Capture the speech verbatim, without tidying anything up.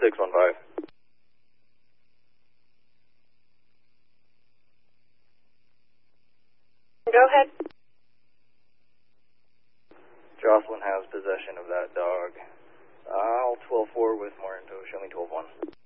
six one five. Go ahead. Jocelyn has possession of that dog. I'll twelve four with more info. Show me twelve one.